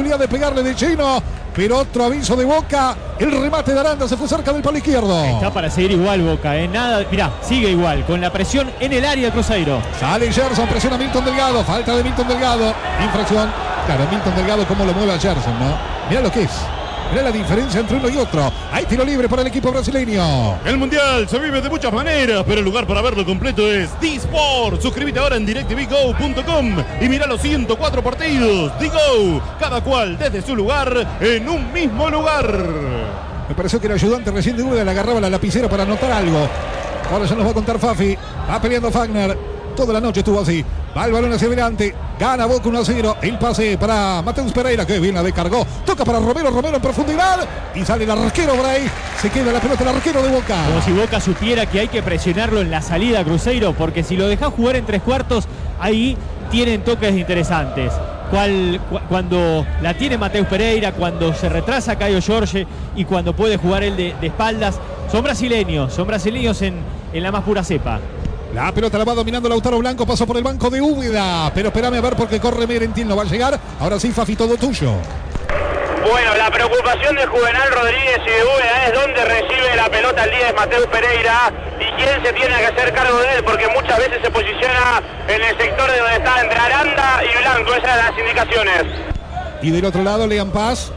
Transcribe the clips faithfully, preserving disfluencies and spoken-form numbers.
posibilidad de pegarle de lleno, pero otro aviso de Boca. El remate de Aranda se fue cerca del palo izquierdo. Está para seguir igual Boca, ¿eh? Nada, mirá, sigue igual, con la presión en el área de Cruzeiro. Sale Gerson, presiona a Milton Delgado, falta de Milton Delgado, infracción. Claro, Milton Delgado cómo lo mueve a Gerson, ¿no? Mirá lo que es. Mirá la diferencia entre uno y otro. Hay tiro libre para el equipo brasileño. El Mundial se vive de muchas maneras, pero el lugar para verlo completo es D-Sport. Suscríbete ahora en directvgo punto com y mira los ciento cuatro partidos. D-Go, cada cual desde su lugar, en un mismo lugar. Me pareció que el ayudante recién de duda le agarraba la lapicera para anotar algo. Ahora ya nos va a contar Fafi. Va peleando Fagner. Toda la noche estuvo así. Va el balón hacia adelante. Gana Boca uno a cero. El pase para Mateus Pereira, que bien la descargó. Toca para Romero. Romero en profundidad. Y sale el arquero por ahí. Se queda la pelota el arquero de Boca. Como si Boca supiera que hay que presionarlo en la salida a Cruzeiro, porque si lo deja jugar en tres cuartos, ahí tienen toques interesantes. Cual, cu cuando la tiene Mateus Pereira, cuando se retrasa Caio Jorge y cuando puede jugar él de, de espaldas. Son brasileños, son brasileños en, en la más pura cepa. La pelota la va dominando Lautaro Blanco, pasó por el banco de Úbeda, pero espérame a ver porque corre Merentiel, no va a llegar. Ahora sí, Fafi, todo tuyo. Bueno, la preocupación de Juvenal Rodríguez y de Úbeda es dónde recibe la pelota el diez Mateus Pereira y quién se tiene que hacer cargo de él, porque muchas veces se posiciona en el sector de donde está entre Aranda y Blanco, esas son las indicaciones. Y del otro lado, Lean Paz.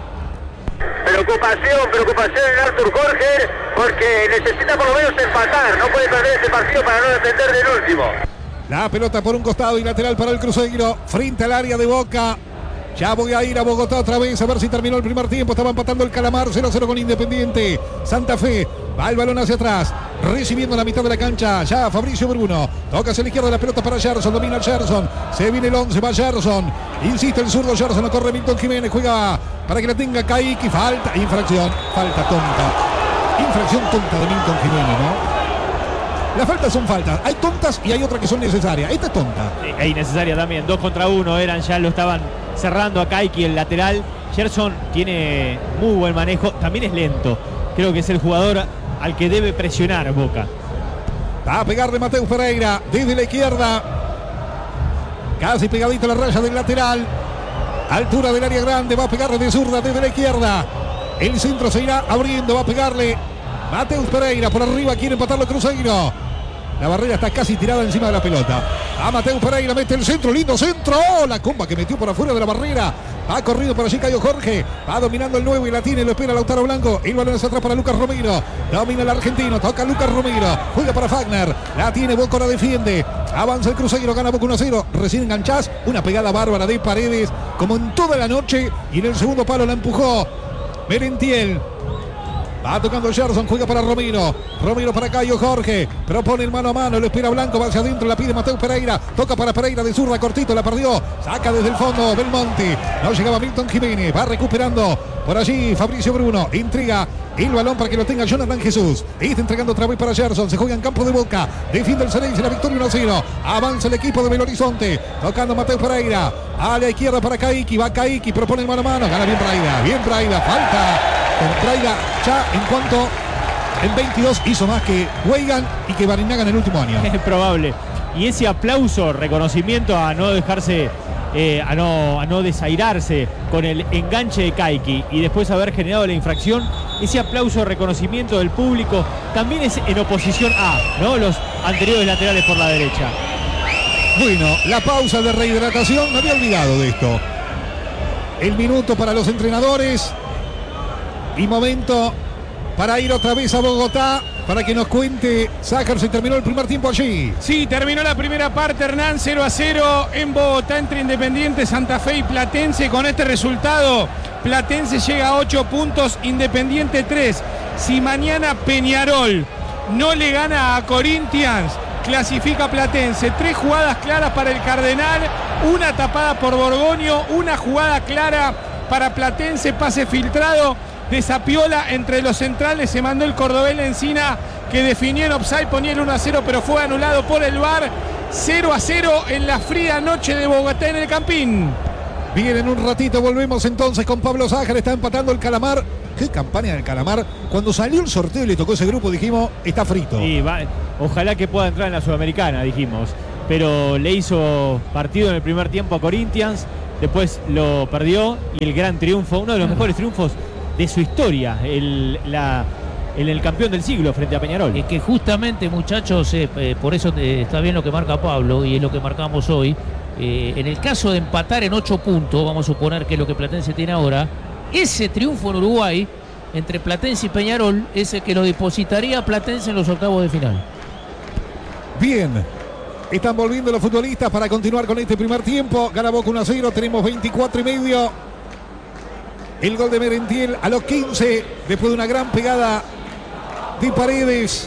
Preocupación, preocupación en Artur Jorge, porque necesita por lo menos empatar, no puede perder este partido para no depender del último. La pelota por un costado y lateral para el Cruzeiro, frente al área de Boca. Ya voy a ir a Bogotá otra vez a ver si terminó el primer tiempo. Estaba empatando el Calamar cero a cero con Independiente. Santa Fe va el balón hacia atrás, recibiendo la mitad de la cancha. Ya Fabricio Bruno toca hacia la izquierda, la pelota para Gerson, domina el Gerson. Se viene el once, va Gerson. Insiste el zurdo Gerson, no corre Milton Jiménez, juega para que la tenga Kaique. Falta, infracción, falta tonta. Infracción tonta de Milton Jiménez, ¿no? Las faltas son faltas, hay tontas y hay otras que son necesarias. Esta es tonta. Sí, e innecesaria también, dos contra uno eran, ya lo estaban cerrando a Kaique, el lateral. Gerson tiene muy buen manejo, también es lento. Creo que es el jugador al que debe presionar Boca. Va a pegar de Mateus Pereira desde la izquierda, casi pegadito a la raya del lateral, altura del área grande. Va a pegarle de zurda desde la izquierda. El centro se irá abriendo, va a pegarle Mateus Pereira por arriba, quiere empatarlo Cruzeiro. La barrera está casi tirada encima de la pelota. A Mateus Pereira, mete el centro, lindo centro. ¡Oh! La comba que metió por afuera de la barrera. Ha corrido por allí Caio Jorge. Va dominando el nuevo y la tiene, lo espera Lautaro Blanco. El balón hacia atrás para Lucas Romero. Domina el argentino, toca Lucas Romero. Juega para Fagner. La tiene Boca, la defiende. Avanza el Cruzeiro, gana Boca uno a cero. Recién enganchás. Una pegada bárbara de Paredes, como en toda la noche. Y en el segundo palo la empujó Merentiel. Va tocando Gerson, juega para Romero. Romero para Caio Jorge. Propone el mano a mano, lo espera Blanco, va hacia adentro, la pide Mateus Pereira. Toca para Pereira de zurda, cortito, la perdió. Saca desde el fondo Belmonte. No llegaba Milton Jiménez. Va recuperando por allí Fabricio Bruno. Intriga el balón para que lo tenga Jonathan Jesús. Está entregando otra vez para Gerson. Se juega en campo de Boca. Defiende el Ceneice, la victoria uno a cero. Avanza el equipo de Belo Horizonte. Tocando Mateus Pereira. A la izquierda para Kaique. Va Kaique, propone el mano a mano. Gana bien Braida. Bien Braida. Falta con Braida ya en cuanto en veintidós hizo más que Weigan y que Barinaga en el último año. Es probable. Y ese aplauso, reconocimiento a no dejarse, eh, a, no, a no desairarse con el enganche de Kaique y después haber generado la infracción, ese aplauso, reconocimiento del público también es en oposición a, ¿no?, los anteriores laterales por la derecha. Bueno, la pausa de rehidratación, me había olvidado de esto. El minuto para los entrenadores y momento para ir otra vez a Bogotá para que nos cuente Sácar. Se terminó el primer tiempo allí. Sí, terminó la primera parte, Hernán, cero a cero en Bogotá entre Independiente, Santa Fe y Platense. Con este resultado, Platense llega a ocho puntos, Independiente tres. Si mañana Peñarol no le gana a Corinthians, clasifica Platense. Tres jugadas claras para el Cardenal, una tapada por Borgoño, una jugada clara para Platense, pase filtrado de Zapiola entre los centrales, se mandó el cordobés Encina, que definió en offside, ponía el uno a cero, pero fue anulado por el V A R. cero a cero en la fría noche de Bogotá en el Campín. Bien, en un ratito volvemos entonces con Pablo Sájar. Está empatando el Calamar. Qué campaña del Calamar. Cuando salió el sorteo y le tocó ese grupo, dijimos, está frito. Sí, va, ojalá que pueda entrar en la Sudamericana, dijimos. Pero le hizo partido en el primer tiempo a Corinthians. después lo perdió y el gran triunfo, uno de los mejores triunfos de su historia, el, la, el, el campeón del siglo frente a Peñarol. Es que justamente, muchachos, eh, eh, por eso eh, está bien lo que marca Pablo y es lo que marcamos hoy. Eh, en el caso de empatar en ocho puntos, vamos a suponer que es lo que Platense tiene ahora, ese triunfo en Uruguay entre Platense y Peñarol es el que lo depositaría a Platense en los octavos de final. Bien, están volviendo los futbolistas para continuar con este primer tiempo. Gana Boca uno a cero, tenemos veinticuatro y medio. El gol de Merentiel a los quince, después de una gran pegada de Paredes.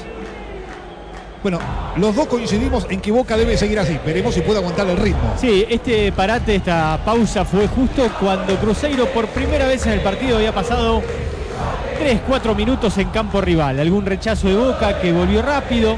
Bueno, los dos coincidimos en que Boca debe seguir así. Veremos si puede aguantar el ritmo. Sí, este parate, esta pausa fue justo cuando Cruzeiro por primera vez en el partido había pasado tres cuatro minutos en campo rival. Algún rechazo de Boca que volvió rápido.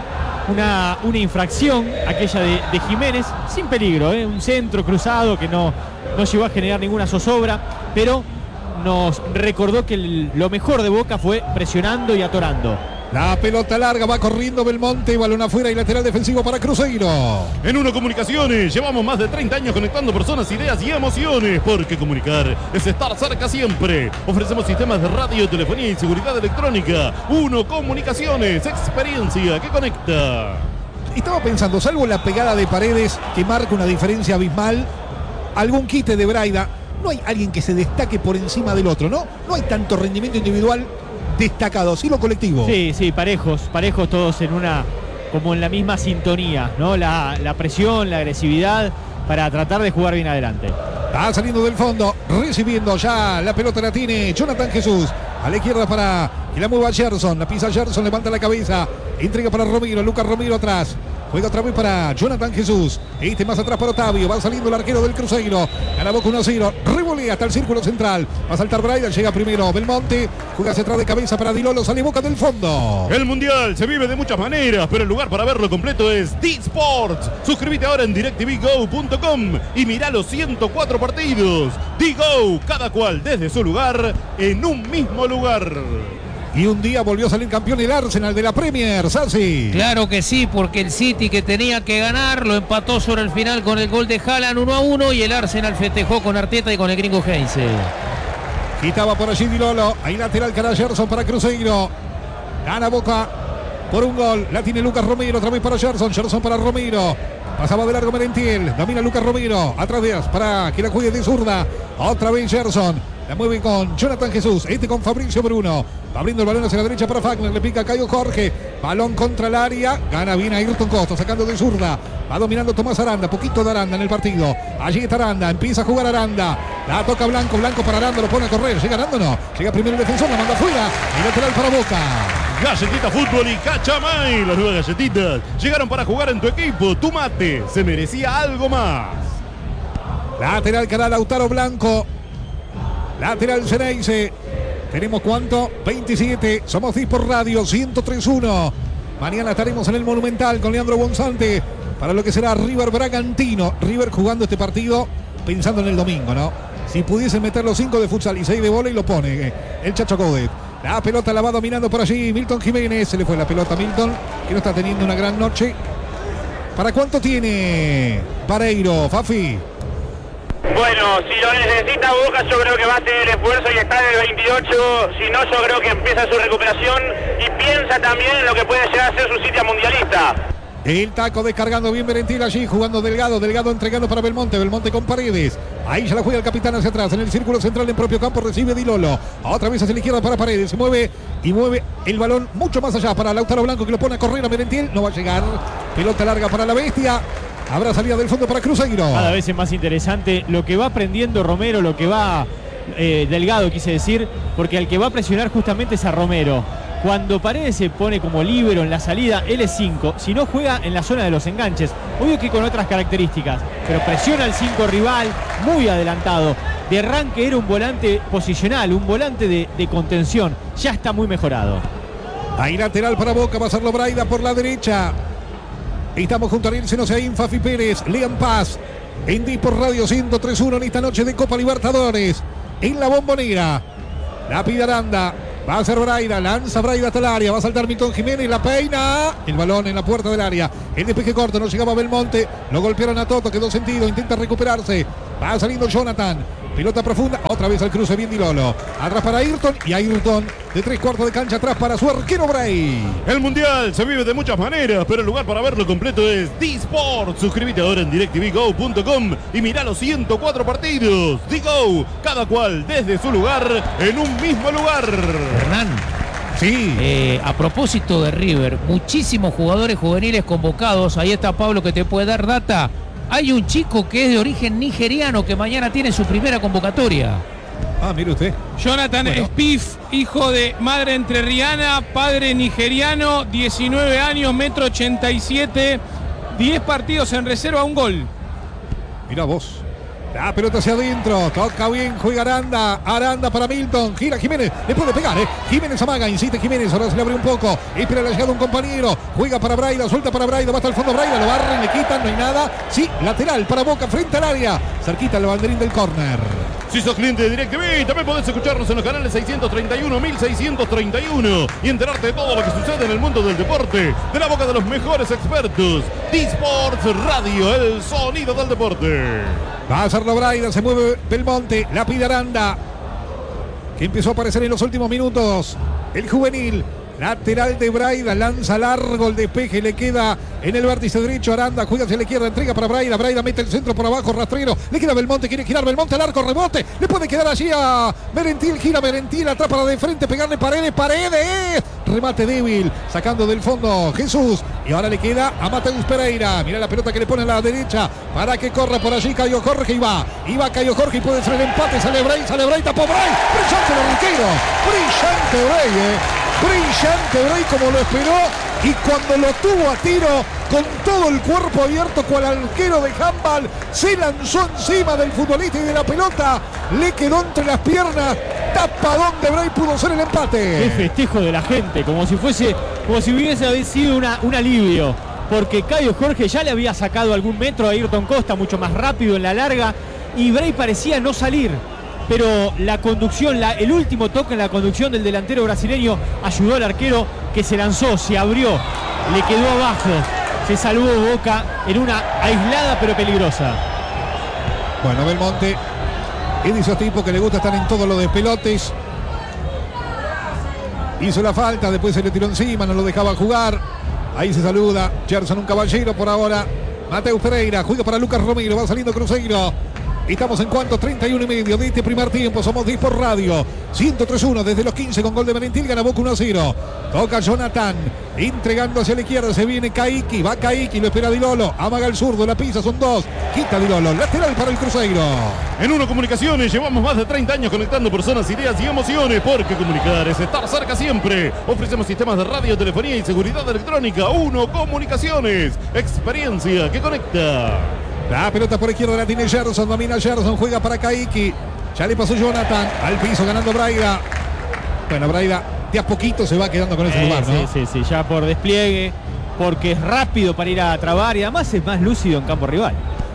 Una, una infracción, aquella de, de Jiménez, sin peligro, ¿eh? Un centro cruzado que no, no llegó a generar ninguna zozobra, pero nos recordó que el, lo mejor de Boca fue presionando y atorando. La pelota larga, va corriendo Belmonte, balón afuera y lateral defensivo para Cruzeiro. En Uno Comunicaciones llevamos más de treinta años conectando personas, ideas y emociones, porque comunicar es estar cerca siempre. Ofrecemos sistemas de radio, telefonía y seguridad electrónica. Uno Comunicaciones, experiencia que conecta. Estaba pensando, salvo la pegada de Paredes que marca una diferencia abismal, algún quite de Braida, no hay alguien que se destaque por encima del otro, ¿no? No hay tanto rendimiento individual destacado, sí lo colectivo. Sí, sí, parejos, parejos todos en una, como en la misma sintonía, ¿no? La, la presión, la agresividad para tratar de jugar bien adelante. Está saliendo del fondo, recibiendo ya la pelota la tiene Jonathan Jesús. A la izquierda para que la mueva Gerson, la pisa Gerson, levanta la cabeza, entrega para Romero, Lucas Romero atrás. Juega otra vez para Jonathan Jesús. Este más atrás para Otavio. Va saliendo el arquero del Cruzeiro. Gana Boca uno a cero. Revolea hasta el círculo central. Va a saltar Braida. Llega primero Belmonte. Juega hacia atrás de cabeza para Dilolo. Sale Boca del fondo. El Mundial se vive de muchas maneras, pero el lugar para verlo completo es D-Sports. Suscríbete ahora en DirecTV Go punto com y mirá los ciento cuatro partidos. D-Go, cada cual desde su lugar, en un mismo lugar. Y un día volvió a salir campeón el Arsenal de la Premier, Sassi. Claro que sí, porque el City, que tenía que ganar, lo empató sobre el final con el gol de Haaland uno a uno y el Arsenal festejó con Arteta y con el gringo Heinze. Quitaba por allí Dilolo. Ahí lateral para Gerson para Cruzeiro. Gana Boca por un gol. La tiene Lucas Romero. Otra vez para Gerson. Gerson para Romero. Pasaba de largo Merentiel. Domina Lucas Romero. Atrás de para que la juegue de zurda. Otra vez Gerson. La mueve con Jonathan Jesús. Este con Fabricio Bruno. Va abriendo el balón hacia la derecha para Fagner. Le pica a Caio Jorge. Balón contra el área. Gana bien a Ayrton Costa. Sacando de zurda. Va dominando Tomás Aranda. Poquito de Aranda en el partido. Allí está Aranda. Empieza a jugar Aranda. La toca Blanco. Blanco para Aranda. Lo pone a correr. ¿Llega Aranda o no? Llega primero el defensor. La manda afuera. Y lateral para Boca. Galletita Fútbol y Cachamay. Las nuevas galletitas llegaron para jugar en tu equipo. Tu mate se merecía algo más. Lateral para Lautaro Blanco. Lateral Ceneice. ¿Tenemos cuánto? veintisiete. Somos D-Sport Radio ciento tres punto uno. Mañana estaremos en el Monumental con Leandro Bonzante para lo que será River Bragantino. River jugando este partido pensando en el domingo, ¿no? Si pudiesen meter los cinco de futsal y seis de vóley, lo pone el Chacho Coudet. La pelota la va dominando por allí Milton Jiménez. Se le fue la pelota a Milton, que no está teniendo una gran noche. ¿Para cuánto tiene Pareiro, Fafi? Bueno, si lo necesita Boca, yo creo que va a tener esfuerzo y está en el veintiocho. Si no, yo creo que empieza su recuperación y piensa también en lo que puede llegar a ser su sitio mundialista. El taco descargando bien Merentiel allí, jugando Delgado, Delgado entregando para Belmonte, Belmonte con Paredes. Ahí ya la juega el capitán hacia atrás, en el círculo central en propio campo recibe Dilolo. Otra vez hacia la izquierda para Paredes, se mueve y mueve el balón mucho más allá para Lautaro Blanco, que lo pone a correr a Merentiel, no va a llegar. Pelota larga para la bestia. Habrá salida del fondo para Cruzeiro. Cada vez es más interesante lo que va aprendiendo Romero, lo que va eh, Delgado, quise decir, porque al que va a presionar justamente es a Romero. Cuando Paredes se pone como líbero en la salida, él es cinco. Si no, juega en la zona de los enganches. Obvio que con otras características, pero presiona al cinco rival, muy adelantado. De arranque era un volante posicional, un volante de, de contención. Ya está muy mejorado. Ahí lateral para Boca, va a hacerlo Braida por la derecha. Estamos junto a Nilsen Oseaín, Fafi Pérez, Lean Paz. En D-Sport Radio ciento tres punto uno en esta noche de Copa Libertadores. En la Bombonera. La pide Aranda. Va a ser Braida, lanza Braida hasta el área, va a saltar Milton Jiménez, la peina, el balón en la puerta del área, el despeje corto, no llegaba Belmonte, lo golpearon a Toto, quedó sentido, intenta recuperarse, Va saliendo Jonathan. Pelota profunda, otra vez al cruce, bien Di Lolo. Atrás para Ayrton y Ayrton de tres cuartos de cancha atrás para su arquero Bray. El Mundial se vive de muchas maneras, pero el lugar para verlo completo es D-Sport. Suscríbete ahora en DirecTV Go punto com y mirá los ciento cuatro partidos. D-Go, cada cual desde su lugar, en un mismo lugar. Hernán. Sí. Eh, a propósito de River, muchísimos jugadores juveniles convocados. Ahí está Pablo que te puede dar data. Hay un chico que es de origen nigeriano que mañana tiene su primera convocatoria. Ah, mire usted. Jonathan Bueno. Spiff, hijo de madre entrerriana, padre nigeriano, diecinueve años, metro ochenta y siete, diez partidos en reserva, un gol. Mira vos. La pelota hacia adentro, toca bien, juega Aranda, Aranda para Milton, gira Jiménez, le puede pegar, ¿eh? Jiménez amaga, insiste Jiménez, ahora se le abre un poco, espera la llegada de un compañero, juega para Braida, suelta para Braida, va hasta el fondo Braida, lo barren, le quitan, no hay nada, sí, lateral para Boca, frente al área, cerquita el banderín del córner. Si sos cliente de DirecTV, también podés escucharnos en los canales seiscientos treinta y uno, mil seiscientos treinta y uno y enterarte de todo lo que sucede en el mundo del deporte, de la boca de los mejores expertos. D-Sports Radio, el sonido del deporte. Va a hacerlo Braida, se mueve Belmonte, la pide Aranda, que empezó a aparecer en los últimos minutos. El juvenil, lateral de Braida, lanza largo el despeje, le queda en el vértice derecho Aranda, juega hacia la izquierda, entrega para Braida, Braida mete el centro por abajo, rastrero, le queda Belmonte, quiere girar Belmonte al arco, rebote, le puede quedar allí a Merentil, gira Merentil, atrapa de frente, pegarle Paredes, Paredes, remate débil, sacando del fondo Jesús, y ahora le queda a Mateus Pereira, mira la pelota que le pone a la derecha, para que corra por allí Cayo Jorge, y va, y va Cayo Jorge, y puede ser el empate, sale Bray, sale Bray, tapó Bray, brillante el arquero, brillante Bray, eh. Brillante Bray como lo esperó y cuando lo tuvo a tiro con todo el cuerpo abierto cual arquero de handball se lanzó encima del futbolista y de la pelota le quedó entre las piernas, tapadón de Bray, pudo ser el empate. Qué festejo de la gente, como si fuese, como si hubiese sido una, un alivio, porque Cayo Jorge ya le había sacado algún metro a Ayrton Costa mucho más rápido en la larga y Bray parecía no salir. Pero la conducción, la, el último toque en la conducción del delantero brasileño ayudó al arquero que se lanzó, se abrió, le quedó abajo, se salvó Boca en una aislada pero peligrosa. Bueno, Belmonte es de esos tipos que le gusta estar en todo lo de pelotes. Hizo la falta, después se le tiró encima, no lo dejaba jugar. Ahí se saluda Gerson, un caballero por ahora. Mateus Pereira, juega para Lucas Romero, va saliendo Cruzeiro. Estamos en cuanto, treinta y uno y medio de este primer tiempo. Somos D-Sport Radio, ciento tres uno desde los quince con gol de Merentil. Gana Boca uno a cero. Toca Jonathan, entregando hacia la izquierda. Se viene Caiki, va Caiki, lo espera Di Lolo. Amaga el zurdo, la pisa, son dos. Quita Di Lolo, lateral para el Cruzeiro. En Uno Comunicaciones llevamos más de treinta años conectando personas, ideas y emociones, porque comunicar es estar cerca siempre. Ofrecemos sistemas de radio, telefonía y seguridad electrónica. Uno Comunicaciones, experiencia que conecta. La pelota por izquierda la tiene Gerson, domina Gerson, juega para Caiki. Ya le pasó Jonathan al piso ganando Braida. Bueno, Braida de a poquito se va quedando con ese Eh, lugar, ¿no? Sí, sí, sí, ya por despliegue, porque es rápido para ir a trabar y además es más lúcido en campo rival.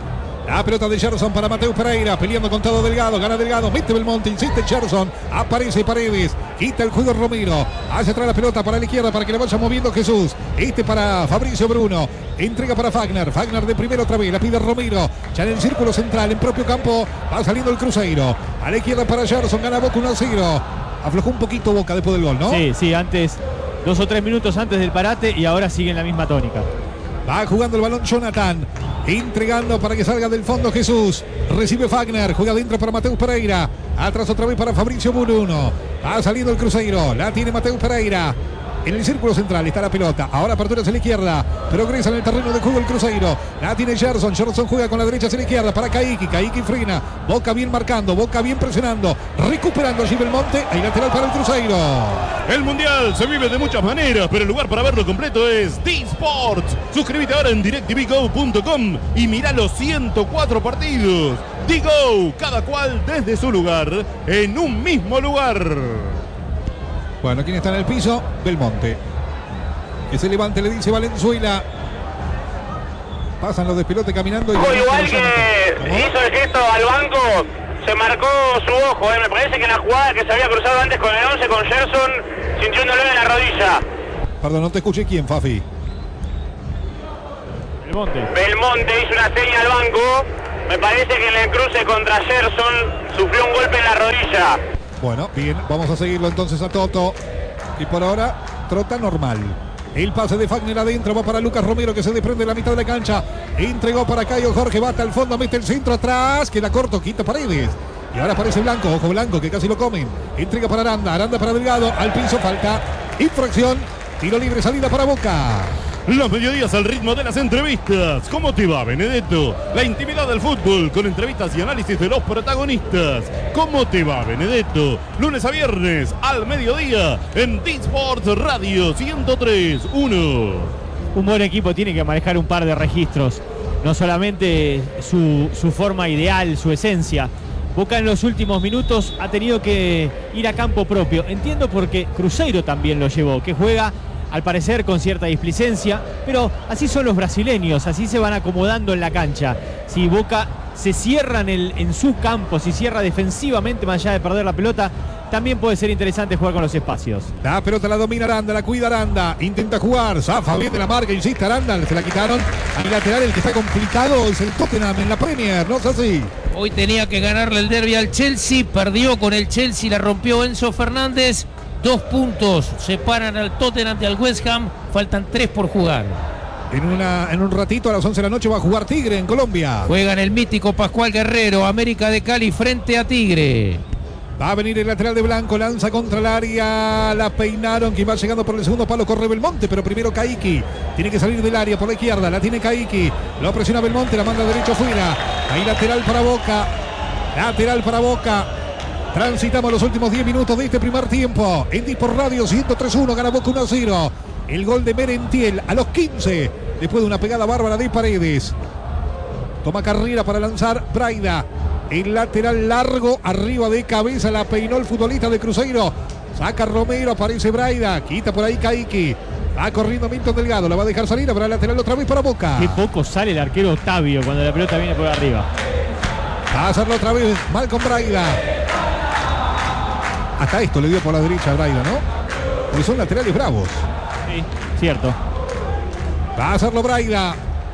La pelota de Gerson para Mateus Pereira, peleando con todo Delgado, gana Delgado, mete Belmonte, insiste Gerson, aparece Paredes, quita el juego Romero, hace atrás la pelota para la izquierda para que le vaya moviendo Jesús, este para Fabricio Bruno, entrega para Fagner, Fagner de primero otra vez, la pide Romero, ya en el círculo central, en propio campo, va saliendo el Cruzeiro, a la izquierda para Gerson, gana Boca uno a cero, aflojó un poquito Boca después del gol, ¿no? Sí, sí, antes, dos o tres minutos antes del parate y ahora sigue en la misma tónica. Va jugando el balón Jonathan, entregando para que salga del fondo Jesús, recibe Fagner, juega adentro para Mateus Pereira, atrás otra vez para Fabricio Bruno, va saliendo el Cruzeiro, la tiene Mateus Pereira, en el círculo central está la pelota, ahora apertura hacia la izquierda, progresa en el terreno de juego el Cruzeiro, la tiene Gerson, Gerson juega con la derecha hacia la izquierda para Caiki, Caiki frena, Boca bien marcando, Boca bien presionando, recuperando allí Belmonte, hay lateral para el Cruzeiro. El Mundial se vive de muchas maneras, pero el lugar para verlo completo es D-Sports. Suscríbete ahora en DirecTV Go punto com y mira los ciento cuatro partidos. D-Go, cada cual desde su lugar, en un mismo lugar. Bueno, ¿quién está en el piso? Belmonte. Que se levante, le dice Valenzuela. Pasan los despelotes caminando. Y Igual que hizo el gesto al banco, se marcó su ojo. Eh. Me parece que en la jugada que se había cruzado antes con el once, con Gerson, sintió un dolor en la rodilla. Perdón, no te escuché. ¿Quién, Fafi? Belmonte. Belmonte hizo una seña al banco Me parece que en el cruce contra Gerson sufrió un golpe en la rodilla. Bueno, bien, vamos a seguirlo entonces a Toto. Y por ahora, trota normal. El pase de Fagner adentro, va para Lucas Romero que se desprende de la mitad de la cancha. Entregó para Caio Jorge, va hasta el fondo, mete el centro atrás, queda corto, quita Paredes. Y ahora aparece Blanco, ojo Blanco que casi lo comen. Entrega para Aranda, Aranda para Delgado, al piso falta. Infracción, tiro libre, salida para Boca. Los mediodías al ritmo de las entrevistas. ¿Cómo te va, Benedetto? La intimidad del fútbol con entrevistas y análisis de los protagonistas. ¿Cómo te va, Benedetto? Lunes a viernes al mediodía en D-Sports Radio ciento tres punto uno. Un buen equipo tiene que manejar un par de registros. No solamente su, su forma ideal, su esencia. Boca en los últimos minutos ha tenido que ir a campo propio. Entiendo porque Cruzeiro también lo llevó, que juega al parecer con cierta displicencia, pero así son los brasileños, así se van acomodando en la cancha. Si Boca se cierra en, el, en su campo, si cierra defensivamente más allá de perder la pelota, también puede ser interesante jugar con los espacios. La pelota la domina Aranda, la cuida Aranda, intenta jugar, zafa bien de la marca, insiste Aranda, se la quitaron. Al lateral el que está complicado es el Tottenham en la Premier, ¿no es así? Hoy tenía que ganarle el derbi al Chelsea, perdió con el Chelsea, la rompió Enzo Fernández. Dos puntos separan al Tottenham y al West Ham, faltan tres por jugar. En, una, en un ratito a las once de la noche va a jugar Tigre en Colombia. Juegan el mítico Pascual Guerrero, América de Cali frente a Tigre. Va a venir el lateral de Blanco, lanza contra el área, la peinaron, quien va llegando por el segundo palo, corre Belmonte, pero primero Caiki, tiene que salir del área por la izquierda, la tiene Caiki, lo presiona Belmonte, la manda derecho afuera, ahí lateral para Boca, lateral para Boca. Transitamos los últimos diez minutos de este primer tiempo. En D-Sport Radio ciento tres punto uno, gana Boca uno a cero. El gol de Merentiel a los quince, después de una pegada bárbara de Paredes. Toma carrera para lanzar Braida. El lateral largo, arriba de cabeza, la peinó el futbolista de Cruzeiro. Saca Romero, aparece Braida. Quita por ahí Caiki. Va corriendo Milton Delgado, la va a dejar salir, habrá lateral otra vez para Boca. Qué poco sale el arquero Octavio cuando la pelota viene por arriba. Va a hacerlo otra vez Malcolm Braida. Hasta esto le dio por la derecha a Braida, ¿no? Porque son laterales bravos. Sí, cierto. Va a hacerlo Braida.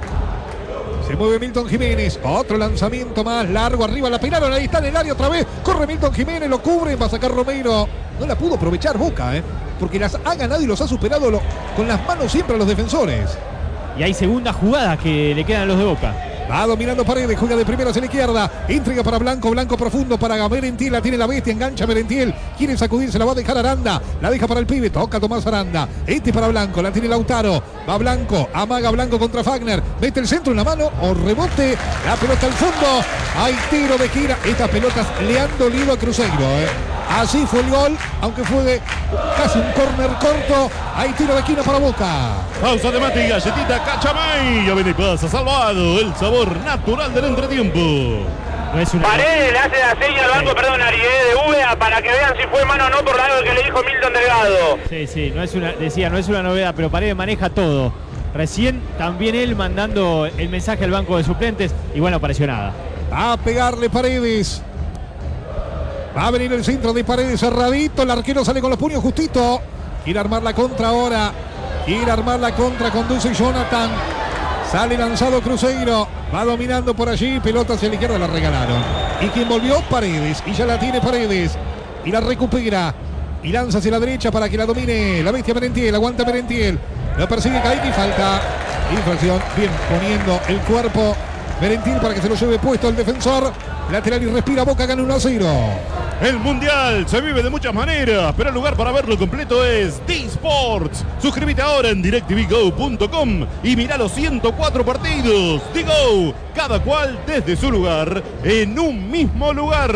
Se mueve Milton Jiménez. Otro lanzamiento más largo. Arriba la peinaron. Ahí está en el área otra vez. Corre Milton Jiménez. Lo cubre. Va a sacar Romero. No la pudo aprovechar Boca, ¿eh? Porque las ha ganado y los ha superado lo, con las manos siempre a los defensores. Y hay segunda jugada que le quedan a los de Boca. Va dominando Paredes, juega de primera hacia la izquierda, entrega para Blanco, Blanco profundo para Merentiel, la tiene la bestia, engancha Merentiel, quiere sacudirse, la va a dejar Aranda, la deja para el pibe, toca Tomás Aranda, este para Blanco, la tiene Lautaro, va Blanco, amaga Blanco contra Fagner, mete el centro en la mano, o rebote, la pelota al fondo, hay tiro de gira, estas pelotas le han dolido a Cruzeiro, ¿eh? Así fue el gol, aunque fue de casi un córner corto. Hay tiro de esquina para Boca. Pausa de mate y galletita Cachamay. Ya viene y pasa, salvado. El sabor natural del entretiempo. No es una... Paredes le hace la seña al banco, perdón, Ariel, de U B A para que vean si fue mano o no por algo que le dijo Milton Delgado. Sí, sí, no es una, decía, no es una novedad, pero Paredes maneja todo. Recién también él mandando el mensaje al banco de suplentes y bueno, apareció nada. Va a pegarle Paredes. Va a venir el centro de Paredes cerradito. El arquero sale con los puños justito. Quiere armar la contra ahora. Quiere armar la contra. Conduce Jonathan. Sale lanzado Cruzeiro. Va dominando por allí. Pelota hacia la izquierda. La regalaron. Y quien volvió, Paredes. Y ya la tiene Paredes. Y la recupera. Y lanza hacia la derecha para que la domine la bestia Merentiel. Aguanta Merentiel. Lo persigue Caiki. Falta. Infracción. Bien poniendo el cuerpo Merentiel para que se lo lleve puesto el defensor. Lateral y respira Boca, gana uno a cero. El Mundial se vive de muchas maneras, pero el lugar para verlo completo es D-Sports. Suscríbete ahora en DirecTV Go punto com y mira los ciento cuatro partidos. D-Go, cada cual desde su lugar, en un mismo lugar.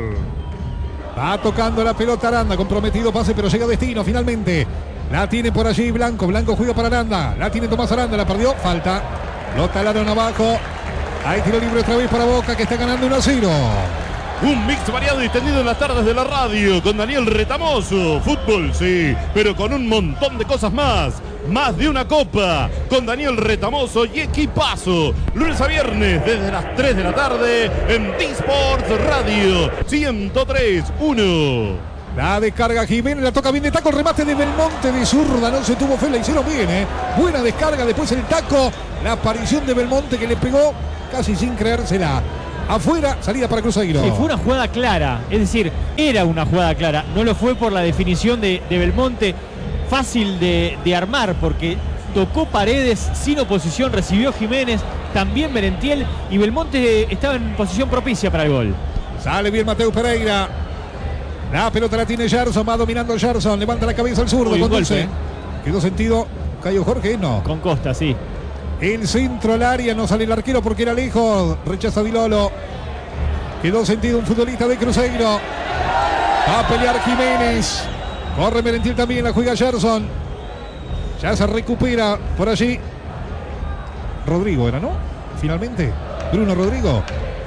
Va tocando la pelota Aranda, comprometido pase, pero llega a destino finalmente. La tiene por allí Blanco, Blanco juega para Aranda. La tiene Tomás Aranda, la perdió, falta. Lo talaron abajo. Hay tiro libre otra vez para Boca, que está ganando uno a cero. Un mix variado y extendido en las tardes de la radio con Daniel Retamoso. Fútbol, sí, pero con un montón de cosas más. Más de una copa con Daniel Retamoso y equipazo. Lunes a viernes desde las tres de la tarde en D-Sports Radio ciento tres punto uno. La descarga Jiménez, la toca bien de taco, el remate de Belmonte de zurda, no se tuvo fe, la hicieron bien, ¿eh? Buena descarga, después el taco, la aparición de Belmonte que le pegó casi sin creérsela Afuera, salida para Cruzeiro. Sí, fue una jugada clara, es decir, era una jugada clara. No lo fue por la definición de, de Belmonte, fácil de, de armar, porque tocó Paredes sin oposición, recibió Jiménez, también Merentiel, y Belmonte estaba en posición propicia para el gol. Sale bien Mateus Pereira. La pelota la tiene Gerson, va dominando Gerson, levanta la cabeza el zurdo, Uy, conduce. golpe. Quedó sentido Cayo Jorge, no. Con Costa, sí. El centro al área, no sale el arquero porque era lejos. Rechaza Di Lolo. Quedó sentido un futbolista de Cruzeiro. Va a pelear Jiménez. Corre Merentiel también, la juega Gerson. Ya se recupera por allí. Rodrigo era, ¿no? Finalmente. Bruno Rodrigo.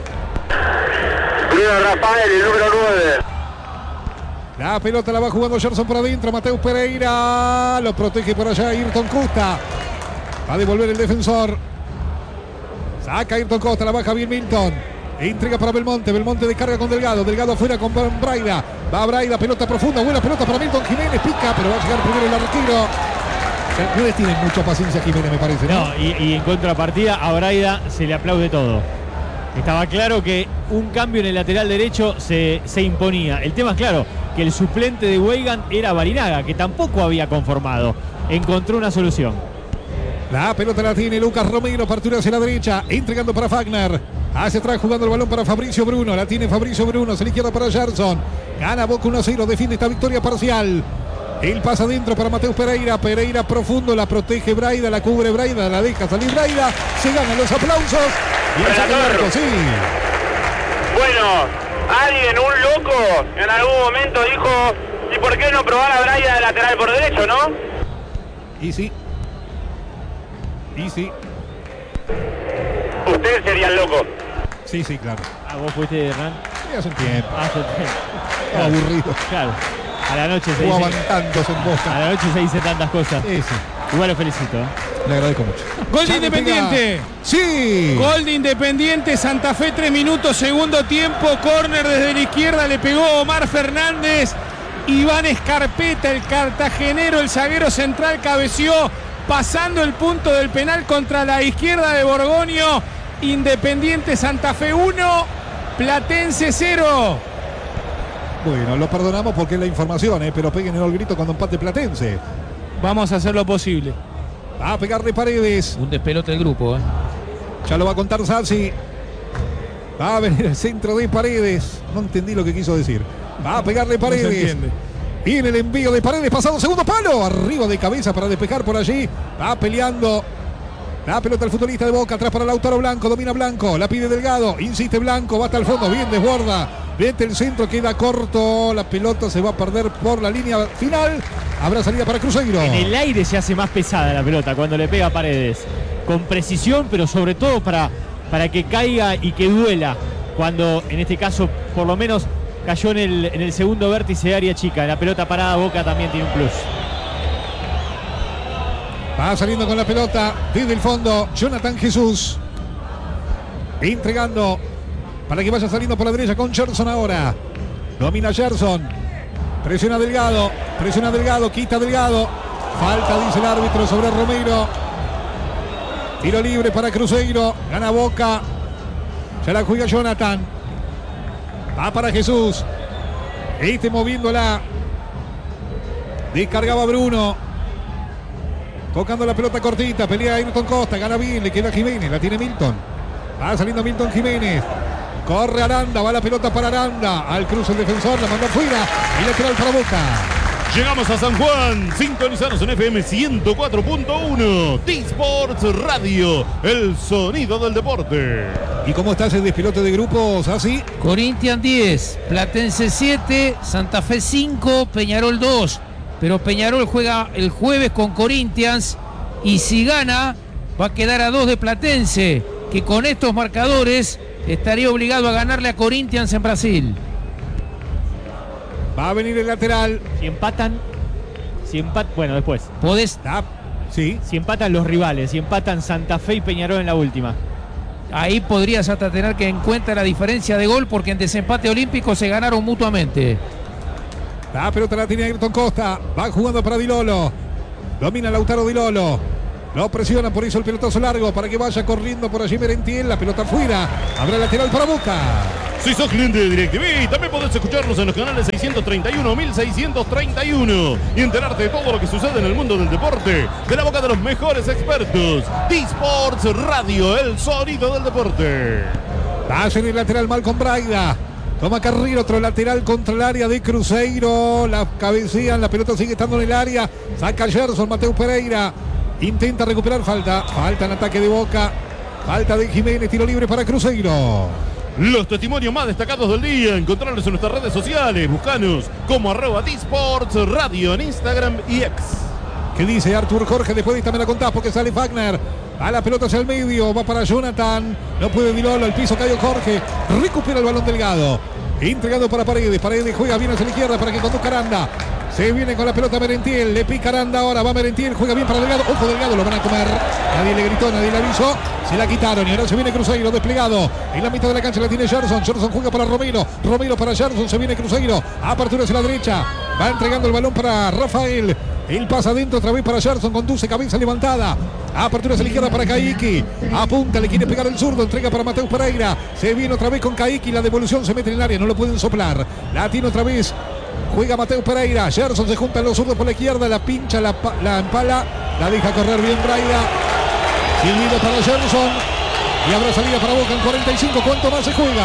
Bruno Rafael, el número nueve. La pelota la va jugando Gerson por adentro. Mateus Pereira. Lo protege por allá Ayrton Costa. Va a devolver el defensor. Saca Ayrton Costa, la baja bien Milton. Entrega para Belmonte. Belmonte descarga con Delgado. Delgado afuera con Braida. Va Braida, pelota profunda. Buena pelota para Milton Jiménez. Pica, pero va a llegar primero el arquero. O sea, no les tienen mucha paciencia Jiménez, me parece, ¿no? No, y, y en contrapartida a Braida se le aplaude todo. Estaba claro que un cambio en el lateral derecho se, se imponía. El tema es claro, que el suplente de Weigand era Barinaga, que tampoco había conformado. Encontró una solución. La pelota la tiene Lucas Romero, apertura hacia la derecha, entregando para Fagner. Hacia atrás jugando el balón para Fabricio Bruno. La tiene Fabricio Bruno, hacia la izquierda para Gerson. Gana Boca uno a cero, defiende esta victoria parcial. El pasa adentro para Mateus Pereira. Pereira profundo, la protege Braida, la cubre Braida, la deja salir Braida. Se ganan los aplausos. Y el saque de arco, sí. Bueno, alguien, un loco, en algún momento dijo, ¿y por qué no probar a Braida de lateral por derecho, no? Y sí. Y sí. Usted sería el loco. Sí, sí, claro. Ah, vos fuiste, Hernán. Ya hace un tiempo. Ah, yo te- Estaba aburrido. Claro. A la noche se Jugaban dice, tantos en a Boca. la noche se dice tantas cosas. Sí, sí. Igual lo felicito. ¿eh? Le agradezco mucho. Gol de Ya me Independiente. pega. Sí. Gol de Independiente, Santa Fe, tres minutos, segundo tiempo, córner desde la izquierda, le pegó Omar Fernández, Iván Escarpeta, el cartagenero, el zaguero central, cabeció, pasando el punto del penal contra la izquierda de Borgoño. Independiente Santa Fe uno, Platense cero. Bueno, lo perdonamos porque es la información, ¿eh? Pero peguen el grito cuando empate Platense. Vamos a hacer lo posible. Va a pegarle Paredes. Un despelote del grupo, ¿eh? Ya lo va a contar Sassi. Va a venir el centro de Paredes. No entendí lo que quiso decir. Va a pegarle Paredes. No se entiende. Viene el envío de Paredes, pasado segundo palo. Arriba de cabeza para despejar por allí. Va peleando. La pelota al futbolista de Boca. Atrás para Lautaro Blanco. Domina Blanco. La pide Delgado. Insiste Blanco. Va hasta el fondo. Bien desborda. Vete el centro. Queda corto. La pelota se va a perder por la línea final. Habrá salida para Cruzeiro. En el aire se hace más pesada la pelota cuando le pega a Paredes. Con precisión, pero sobre todo para, para que caiga y que duela. Cuando en este caso, por lo menos, cayó en el, en el segundo vértice de área chica. La pelota parada Boca también tiene un plus. Va saliendo con la pelota desde el fondo Jonathan Jesús. Entregando para que vaya saliendo por la derecha con Gerson ahora. Domina Gerson. Presiona Delgado. Presiona Delgado. Quita Delgado. Falta, dice el árbitro, sobre Romero. Tiro libre para Cruzeiro. Gana Boca. Ya la juega Jonathan. Va para Jesús. Este moviéndola. Descargaba Bruno. Tocando la pelota cortita. Pelea Ayrton Costa. Gana bien. Le queda Jiménez. La tiene Milton. Va saliendo Milton Jiménez. Corre Aranda. Va la pelota para Aranda. Al cruce el defensor. La mandó afuera. Y lateral para Boca. Llegamos a San Juan, sintonizanos en F M ciento cuatro punto uno, T-Sports Radio, el sonido del deporte. ¿Y cómo está ese despilote de grupos así? Corinthians diez, Platense siete, Santa Fe cinco, Peñarol dos. Pero Peñarol juega el jueves con Corinthians y si gana va a quedar a dos de Platense, que con estos marcadores estaría obligado a ganarle a Corinthians en Brasil. Va a venir el lateral. Si empatan, si empat, bueno, después. Podés, Ah, sí. Si empatan los rivales, si empatan Santa Fe y Peñarol en la última. ahí podrías hasta tener que en cuenta la diferencia de gol porque en desempate olímpico se ganaron mutuamente. La pelota la tiene Ayrton Costa. Va jugando para Di Lolo. Domina Lautaro Di Lolo. Lo presiona, por eso el pelotazo largo para que vaya corriendo por allí Merentiel. La pelota afuera. Habrá lateral para Boca. Si sos cliente de DirecTV, también podés escucharnos en los canales seiscientos treinta y uno, mil seiscientos treinta y uno y enterarte de todo lo que sucede en el mundo del deporte de la boca de los mejores expertos. D-Sports Radio, el sonido del deporte. Va en el lateral Malcom Braida. Toma Carril, otro lateral contra el área de Cruzeiro. La cabecean, la pelota sigue estando en el área. Saca Gerson, Mateus Pereira. Intenta recuperar, falta. Falta en ataque de Boca. Falta de Jiménez, tiro libre para Cruzeiro. Los testimonios más destacados del día, encontrarlos en nuestras redes sociales. Búscanos como arroba D-Sports Radio en Instagram y X. ¿Qué dice Artur Jorge? Después de esta me la contás porque sale Wagner. A la pelota hacia el medio, va para Jonathan. No puede Dilolo, el piso cayó Jorge. Recupera el balón Delgado. Entregado para Paredes. Paredes juega bien hacia la izquierda para que conduzca Aranda. Se viene con la pelota Merentiel. Le pica Aranda ahora. Va Merentiel. Juega bien para Delgado. Ojo Delgado, lo van a comer. Nadie le gritó, nadie le avisó. Se la quitaron y ahora se viene Cruzeiro desplegado. En la mitad de la cancha la tiene Gerson. Gerson juega para Romero. Romero para Gerson. Se viene Cruzeiro. Apertura hacia la derecha. Va entregando el balón para Rafael. El pasa adentro otra vez para Gerson. Conduce, cabeza levantada. Apertura hacia la izquierda para Caiki. Apunta, le quiere pegar el zurdo. Entrega para Mateus Pereira. Se viene otra vez con Caiki. La devolución se mete en el área. No lo pueden soplar. La tiene otra vez. Juega Mateus Pereira. Gerson se juntan los zurdos por la izquierda. La pincha, la, la empala. La deja correr bien Braida. Silbido para Gerson. Y habrá salida para Boca en cuarenta y cinco. ¿Cuánto más se juega?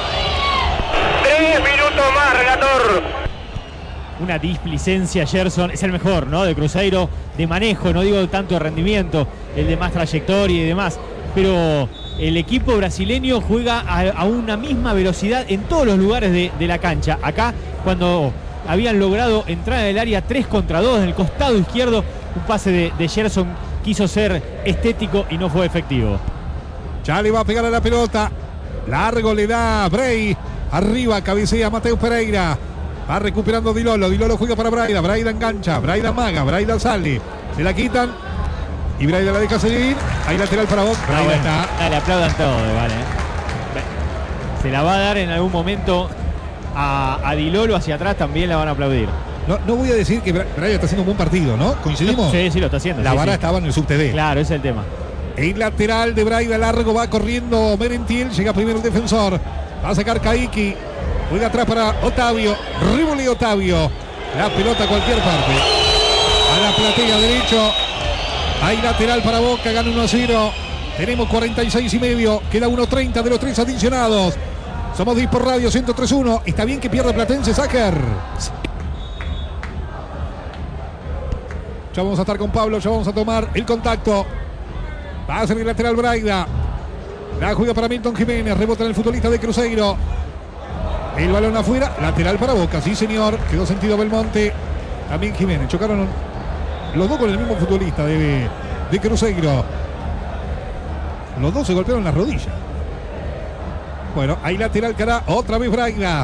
Tres minutos más, relator. Una displicencia, Gerson, es el mejor, ¿no? De Cruzeiro, de manejo, no digo tanto de rendimiento, el de más trayectoria y demás, pero el equipo brasileño juega a, a una misma velocidad en todos los lugares de, de la cancha. Acá, cuando habían logrado entrar en el área tres contra dos, en el costado izquierdo, un pase de, de Gerson quiso ser estético y no fue efectivo. Ya le va a pegar a la pelota, largo le da Bray, arriba cabecea Mateus Pereira. Va recuperando Dilolo. Dilolo juega para Braida. Braida engancha. Braida maga. Braida sale. Se la quitan. Y Braida la deja seguir. Hay lateral para vos. Braida bueno, está. Dale, aplaudan todo, vale. Se la va a dar en algún momento a, a Dilolo hacia atrás. También la van a aplaudir. No, no voy a decir que Braida está haciendo un buen partido, ¿no? ¿Coincidimos? Sí, sí, lo está haciendo. La sí, vara sí. estaba en el sub-T V. Claro, ese es el tema. El lateral de Braida largo. Va corriendo Merentiel. Llega primero el defensor. Va a sacar Caiki. Juega atrás para Otavio. Rivoli Otavio. La pelota a cualquier parte. A la platea derecho. Hay lateral para Boca. Gana uno a cero. Tenemos cuarenta y seis y medio. Queda uno treinta de los tres adicionados. Somos D-Sport Radio ciento tres punto uno. Está bien que pierde Platense, Sáker. Ya vamos a estar con Pablo. Ya vamos a tomar el contacto. Va a ser el lateral Braida. La juega para Milton Jiménez. Rebota en el futbolista de Cruzeiro. El balón afuera, lateral para Boca, sí señor, quedó sentido Belmonte, también Jiménez, chocaron los dos con el mismo futbolista de, de Cruzeiro, los dos se golpearon las rodillas. Bueno, hay lateral que hará otra vez Braida.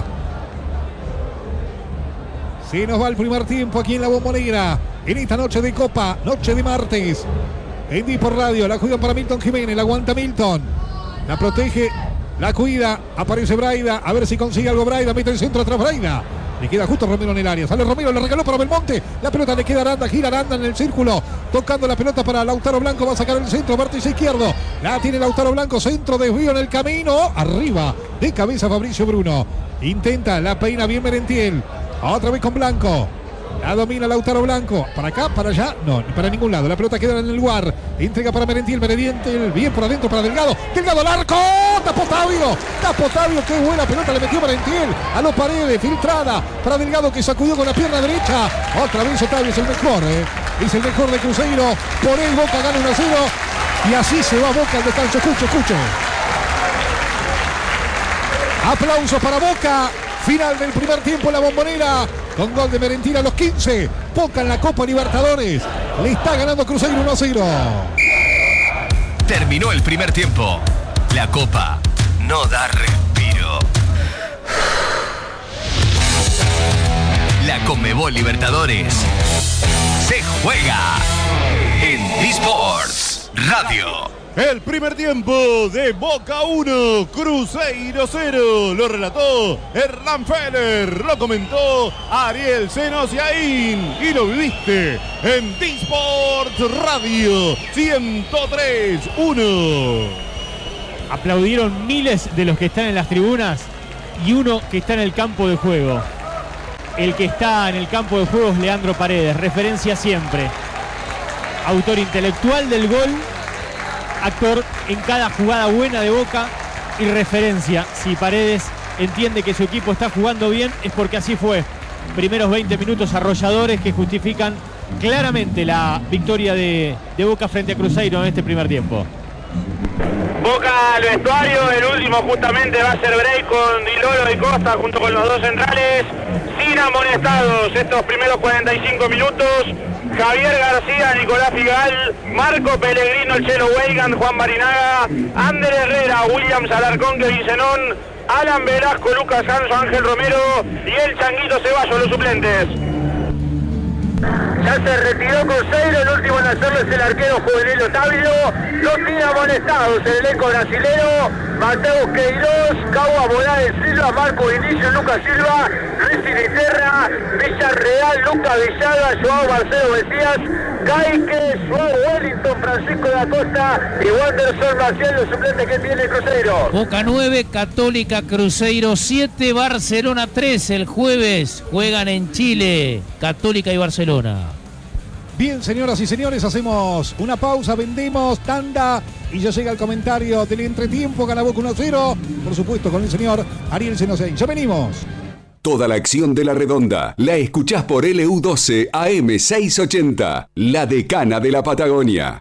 Se nos va el primer tiempo aquí en la Bombonera, en esta noche de Copa, noche de martes, en D-Sport Radio, la juegan para Milton Jiménez, la aguanta Milton, la protege. La cuida, aparece Braida, a ver si consigue algo Braida, mete el centro atrás Braida. Le queda justo Romero en el área, sale Romero, le regaló para Belmonte, la pelota le queda a Aranda, gira Aranda en el círculo, tocando la pelota para Lautaro Blanco, va a sacar el centro, vértice izquierdo, la tiene Lautaro Blanco, centro, desvío en el camino, arriba, de cabeza Fabricio Bruno, intenta, la peina bien Merentiel, otra vez con Blanco. La domina Lautaro Blanco. Para acá, para allá, no, ni para ningún lado. La pelota queda en el lugar. Entrega para Merentiel, Merentiel, bien por adentro para Delgado. Delgado al arco. Tapó Otavio. Tapó Otavio. Qué buena pelota le metió Merentiel. A los Paredes, filtrada para Delgado que sacudió con la pierna derecha. Otra vez Otavio es el mejor, ¿eh? Es el mejor de Cruzeiro. Por él Boca gana uno a cero. Y así se va Boca al descanso. Escuche, escuche. Aplausos para Boca. Final del primer tiempo en la Bombonera. Con gol de Merentiel a los quince. Boca en la Copa Libertadores. Le está ganando Cruzeiro uno a cero. Terminó el primer tiempo. La Copa no da respiro. La Conmebol Libertadores se juega en D-Sports Radio. El primer tiempo de Boca uno, Cruzeiro cero. Lo relató Hernán Feller, lo comentó Ariel Senosiaín y lo viviste en D-Sports Radio ciento tres punto uno. Aplaudieron miles de los que están en las tribunas y uno que está en el campo de juego. El que está en el campo de juego es Leandro Paredes, referencia siempre. Autor intelectual del gol, actor en cada jugada buena de Boca y referencia. Si Paredes entiende que su equipo está jugando bien, es porque así fue. Primeros veinte minutos arrolladores que justifican claramente la victoria de, de Boca frente a Cruzeiro en este primer tiempo. Boca al vestuario, el último justamente va a ser break con Di Loro y Costa junto con los dos centrales, sin amonestados estos primeros cuarenta y cinco minutos. Javier García, Nicolás Figal, Marco Pellegrino, el Chelo Weigand, Juan Marinaga, Ander Herrera, Williams Alarcón, Kevin Zenón, Alan Velasco, Lucas Sanso, Ángel Romero y el Changuito Ceballos, los suplentes. Ya se retiró Cruzeiro, el último en hacerlo es el arquero juvenil Otávio. No tiene amonestados el elenco brasilero. Mateus Queiroz, Cagua Morales Silva, Marco Vinicius, Lucas Silva, Luis Sinisterra, Villarreal, Lucas Villaga, Joao Marcelo Mesías, Caique, Joao Wellington, Francisco da Costa y Wanderson Maciel, los suplentes que tiene Cruzeiro. Boca nueve, Católica Cruzeiro siete, Barcelona tres. El jueves juegan en Chile, Católica y Barcelona. Bien, señoras y señores, hacemos una pausa, vendemos, tanda y ya llega el comentario del entretiempo. Gana Boca uno cero, por supuesto con el señor Ariel Senosiaín. Ya venimos. Toda la acción de La Redonda la escuchás por L U doce A M seiscientos ochenta, la decana de la Patagonia.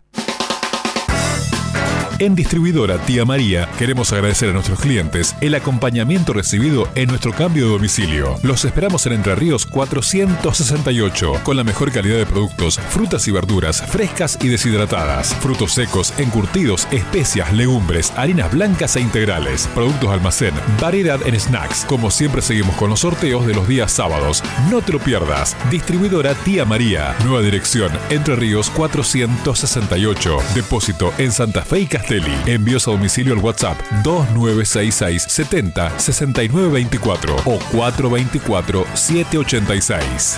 En Distribuidora Tía María queremos agradecer a nuestros clientes el acompañamiento recibido en nuestro cambio de domicilio. Los esperamos en Entre Ríos cuatrocientos sesenta y ocho, con la mejor calidad de productos, frutas y verduras frescas y deshidratadas, frutos secos, encurtidos, especias, legumbres, harinas blancas e integrales, productos almacén, variedad en snacks. Como siempre seguimos con los sorteos de los días sábados. No te lo pierdas. Distribuidora Tía María. Nueva dirección, Entre Ríos cuatrocientos sesenta y ocho. Depósito en Santa Fe y Castelli. Envíos a domicilio al WhatsApp dos nueve seis seis setenta sesenta y nueve veinticuatro o cuatro veinticuatro siete ochenta y seis.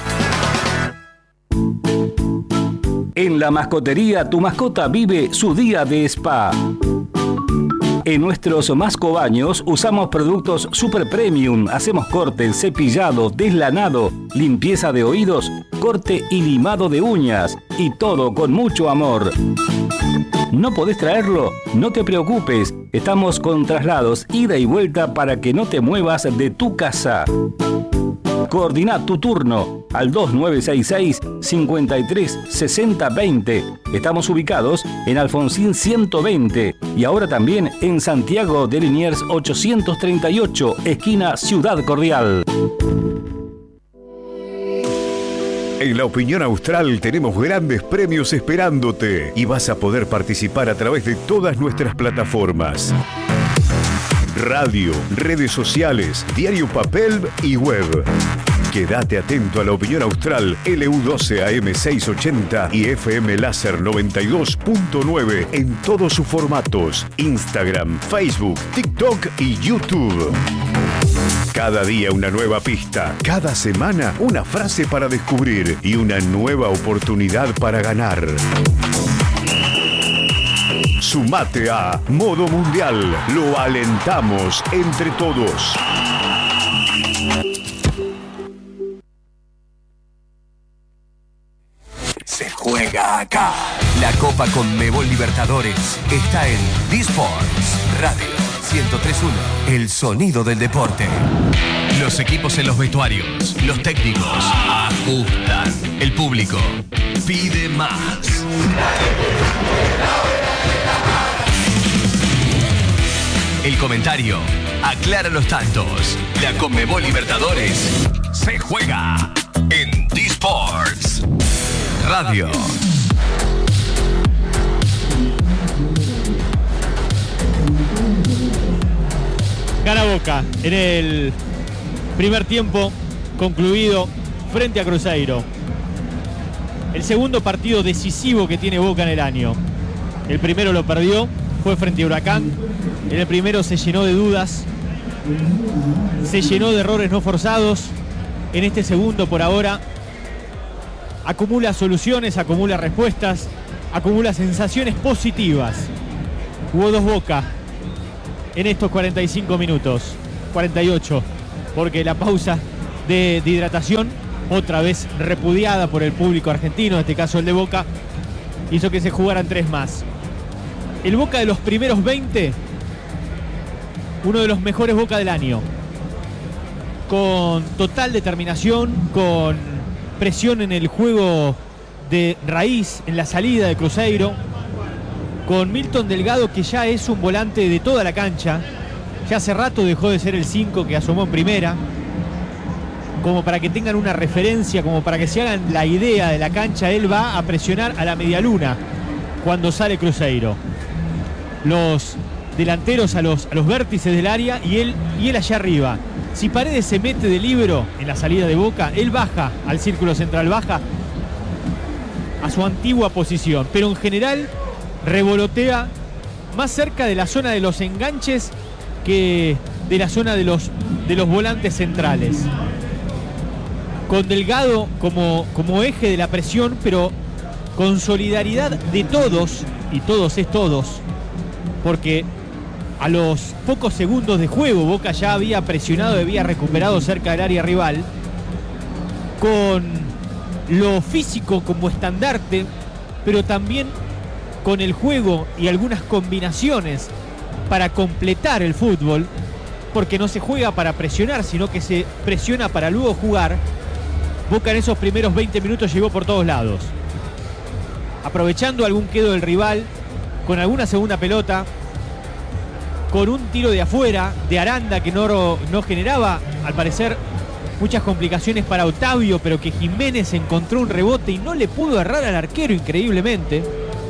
En la mascotería, tu mascota vive su día de spa. En nuestros mascobaños usamos productos super premium. Hacemos corte, cepillado, deslanado, limpieza de oídos, corte y limado de uñas. Y todo con mucho amor. ¿No podés traerlo? No te preocupes. Estamos con traslados, ida y vuelta para que no te muevas de tu casa. Coordina tu turno al dos nueve seis seis cincuenta y tres sesenta veinte. Estamos ubicados en Alfonsín ciento veinte y ahora también en Santiago de Liniers ochocientos treinta y ocho, esquina Ciudad Cordial. En La Opinión Austral tenemos grandes premios esperándote y vas a poder participar a través de todas nuestras plataformas. Radio, redes sociales, diario papel y web. Quédate atento a La Opinión Austral, L U doce A M seiscientos ochenta y F M Láser noventa y dos punto nueve en todos sus formatos: Instagram, Facebook, TikTok y YouTube. Cada día una nueva pista, cada semana una frase para descubrir y una nueva oportunidad para ganar. Sumate a Modo Mundial, lo alentamos entre todos. Se juega acá. La Copa Conmebol Libertadores está en D-Sports Radio ciento tres punto uno. El sonido del deporte. Los equipos en los vestuarios, los técnicos ajustan. El público pide más. El comentario aclara los tantos. La Conmebol Libertadores se juega en D-Sports Radio. Gana Boca en el primer tiempo concluido frente a Cruzeiro. El segundo partido decisivo que tiene Boca en el año. El primero lo perdió fue frente a Huracán. En el primero se llenó de dudas, se llenó de errores no forzados. En este segundo, por ahora, acumula soluciones, acumula respuestas, acumula sensaciones positivas. Hubo dos Boca en estos cuarenta y cinco minutos, cuarenta y ocho, porque la pausa de, de hidratación, otra vez repudiada por el público argentino, en este caso el de Boca, hizo que se jugaran tres más. El Boca de los primeros veinte, uno de los mejores Boca del año, con total determinación, con presión en el juego de raíz, en la salida de Cruzeiro, con Milton Delgado, que ya es un volante de toda la cancha, ya hace rato dejó de ser el cinco que asomó en primera, como para que tengan una referencia, como para que se hagan la idea de la cancha. Él va a presionar a la medialuna cuando sale Cruzeiro, los delanteros a los, a los vértices del área, y él, y él allá arriba. Si Paredes se mete de líbero en la salida de Boca, él baja al círculo central, baja a su antigua posición, pero en general revolotea más cerca de la zona de los enganches que de la zona de los, de los volantes centrales, con Delgado como, como eje de la presión, pero con solidaridad de todos, y todos es todos, porque a los pocos segundos de juego Boca ya había presionado, había recuperado cerca del área rival, con lo físico como estandarte, pero también con el juego y algunas combinaciones para completar el fútbol, porque no se juega para presionar, sino que se presiona para luego jugar. Boca en esos primeros veinte minutos llegó por todos lados, aprovechando algún quedo del rival, con alguna segunda pelota, con un tiro de afuera de Aranda que no, no generaba, al parecer, muchas complicaciones para Otavio, pero que Jiménez encontró un rebote y no le pudo errar al arquero, increíblemente.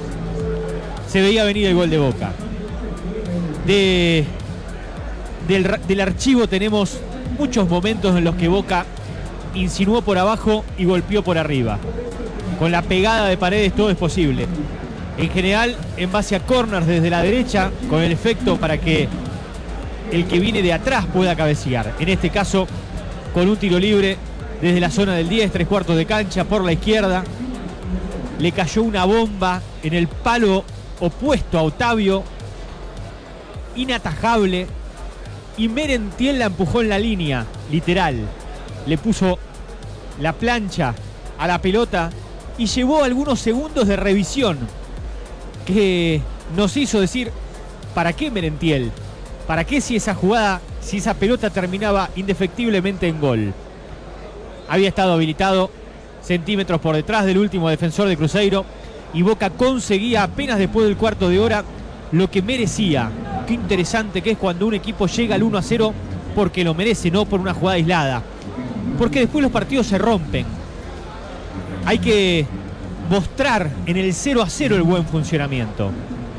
Se veía venir el gol de Boca. De, del, del archivo tenemos muchos momentos en los que Boca insinuó por abajo y golpeó por arriba. Con la pegada de Paredes todo es posible. En general, en base a corners desde la derecha, con el efecto para que el que viene de atrás pueda cabecear. En este caso, con un tiro libre desde la zona del diez, tres cuartos de cancha, por la izquierda. Le cayó una bomba en el palo opuesto a Otavio, inatajable, y Merentiel la empujó en la línea, literal. Le puso la plancha a la pelota y llevó algunos segundos de revisión que nos hizo decir, ¿para qué Merentiel? ¿Para qué si esa jugada, si esa pelota terminaba indefectiblemente en gol? Había estado habilitado centímetros por detrás del último defensor de Cruzeiro, y Boca conseguía apenas después del cuarto de hora lo que merecía. Qué interesante que es cuando un equipo llega al uno a cero porque lo merece, no por una jugada aislada, porque después los partidos se rompen. Hay que mostrar en el cero a cero el buen funcionamiento.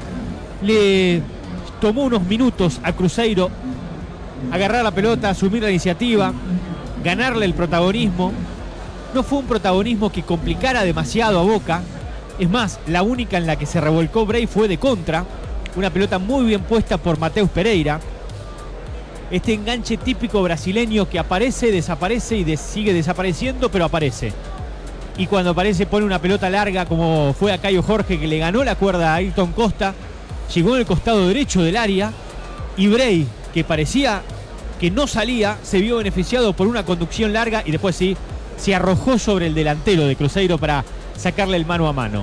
Le tomó unos minutos a Cruzeiro agarrar la pelota, asumir la iniciativa, ganarle el protagonismo. No fue un protagonismo que complicara demasiado a Boca. Es más, la única en la que se revolcó Bray fue de contra. Una pelota muy bien puesta por Mateus Pereira. Este enganche típico brasileño que aparece, desaparece y des- sigue desapareciendo, pero aparece. Y cuando aparece pone una pelota larga, como fue a Caio Jorge, que le ganó la cuerda a Ayrton Costa. Llegó en el costado derecho del área. Y Bray, que parecía que no salía, se vio beneficiado por una conducción larga y después sí, se arrojó sobre el delantero de Cruzeiro para sacarle el mano a mano.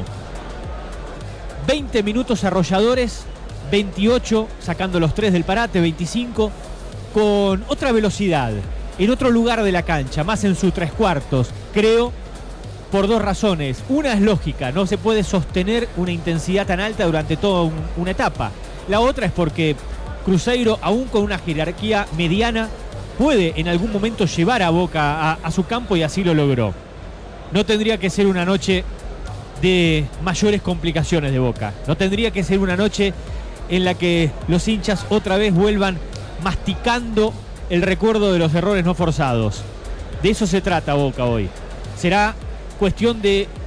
veinte minutos arrolladores, veintiocho sacando los tres del parate, veinticinco con otra velocidad, en otro lugar de la cancha, más en sus tres cuartos, creo, por dos razones. Una es lógica, no se puede sostener una intensidad tan alta durante toda un, una etapa. La otra es porque Cruzeiro, aún con una jerarquía mediana, puede en algún momento llevar a Boca a, a su campo, y así lo logró. No tendría que ser una noche de mayores complicaciones de Boca. No tendría que ser una noche en la que los hinchas otra vez vuelvan masticando el recuerdo de los errores no forzados. De eso se trata Boca hoy. Será cuestión de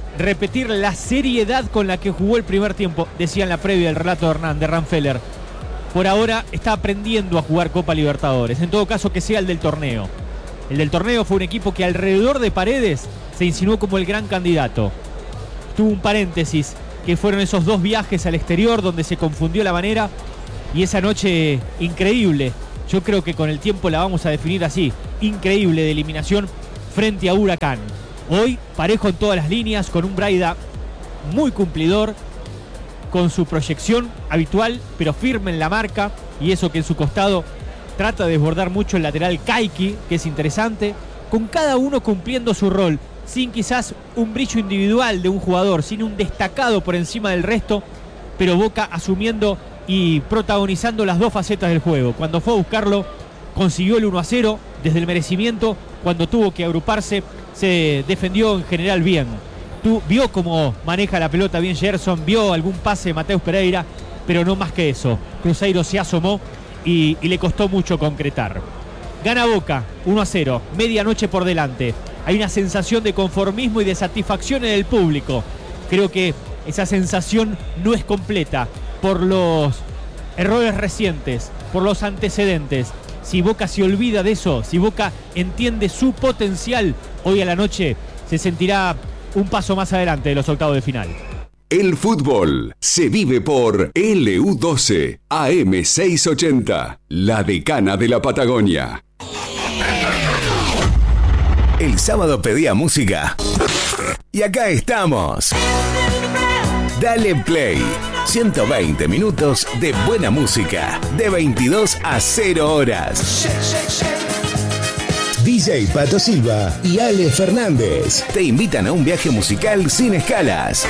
repetir la seriedad con la que jugó el primer tiempo, decía en la previa del relato de Hernán, de Ranfeller. Por ahora está aprendiendo a jugar Copa Libertadores. En todo caso, que sea el del torneo. El del torneo fue un equipo que alrededor de Paredes se insinuó como el gran candidato. Tuvo un paréntesis, que fueron esos dos viajes al exterior donde se confundió la manera, y esa noche increíble, yo creo que con el tiempo la vamos a definir así, increíble, de eliminación frente a Huracán. Hoy parejo en todas las líneas, con un Braida muy cumplidor, con su proyección habitual, pero firme en la marca, y eso que en su costado trata de desbordar mucho el lateral Kaiki, que es interesante, con cada uno cumpliendo su rol, sin quizás un brillo individual de un jugador, sin un destacado por encima del resto, pero Boca asumiendo y protagonizando las dos facetas del juego. Cuando fue a buscarlo, consiguió el uno a cero desde el merecimiento. Cuando tuvo que agruparse, se defendió en general bien. Tú vio cómo maneja la pelota bien Gerson, vio algún pase de Mateus Pereira, pero no más que eso. Cruzeiro se asomó y, y le costó mucho concretar. Gana Boca, uno a cero, medianoche por delante. Hay una sensación de conformismo y de satisfacción en el público. Creo que esa sensación no es completa por los errores recientes, por los antecedentes. Si Boca se olvida de eso, si Boca entiende su potencial, hoy a la noche se sentirá un paso más adelante de los octavos de final. El fútbol se vive por L U doce A M seiscientos ochenta, la decana de la Patagonia. El sábado pedía música y acá estamos. Dale Play. ciento veinte minutos de buena música, de veintidós a cero horas. D J Pato Silva y Ale Fernández te invitan a un viaje musical sin escalas.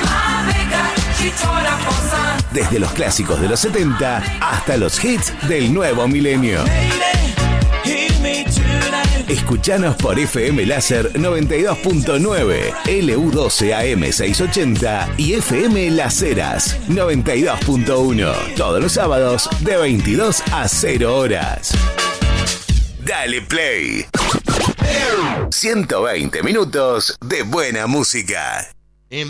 Desde los clásicos de los setenta hasta los hits del nuevo milenio. Escuchanos por F M Láser noventa y dos punto nueve, L U doce A M seiscientos ochenta y F M Las Heras noventa y dos punto uno. Todos los sábados de veintidós a cero horas. Dale Play. ciento veinte minutos de buena música.